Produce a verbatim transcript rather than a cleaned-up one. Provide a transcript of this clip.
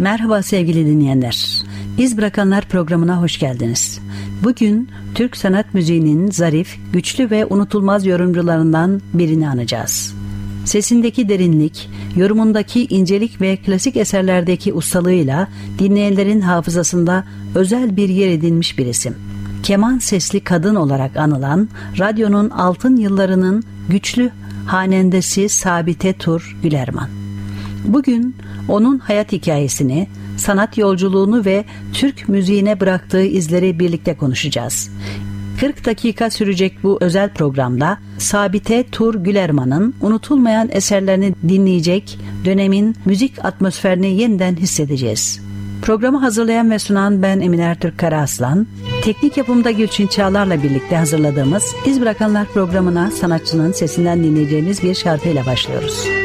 Merhaba sevgili dinleyenler. İz Bırakanlar programına hoş geldiniz. Bugün Türk sanat müziğinin zarif, güçlü ve unutulmaz yorumcularından birini anacağız. Sesindeki derinlik, yorumundaki incelik ve klasik eserlerdeki ustalığıyla dinleyenlerin hafızasında özel bir yer edinmiş bir isim. Keman sesli kadın olarak anılan, radyonun altın yıllarının güçlü hanendesi Sabite Tur Gülerman. Bugün onun hayat hikayesini, sanat yolculuğunu ve Türk müziğine bıraktığı izleri birlikte konuşacağız. kırk dakika sürecek bu özel programda Sabite Tur Gülerman'ın unutulmayan eserlerini dinleyecek, dönemin müzik atmosferini yeniden hissedeceğiz. Programı hazırlayan ve sunan ben Emine Ertürk Karaaslan, teknik yapımda Gülçin Çağlar'la birlikte hazırladığımız İz Bırakanlar programına sanatçının sesinden dinleyeceğimiz bir şarkıyla başlıyoruz.